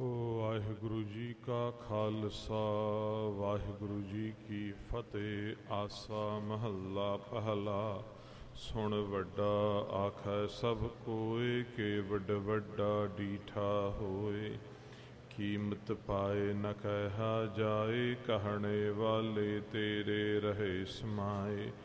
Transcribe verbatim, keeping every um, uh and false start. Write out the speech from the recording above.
ਵਾਹਿਗੁਰੂ ਜੀ ਕਾ ਖਾਲਸਾ ਵਾਹਿਗੁਰੂ ਜੀ ਕੀ ਫਤਿਹ। ਆਸਾ ਮਹੱਲਾ ਪਹਿਲਾ। ਸੁਣ ਵੱਡਾ ਆਖੈ ਸਭ ਕੋਇ, ਕੇ ਵੱਡ ਵੱਡਾ ਡੀਠਾ ਹੋਏ। ਕੀਮਤ ਪਾਏ ਨ ਕਹਿਆ ਜਾਏ, ਕਹਿਣੇ ਵਾਲੇ ਤੇਰੇ ਰਹੇ ਸਮਾਏ।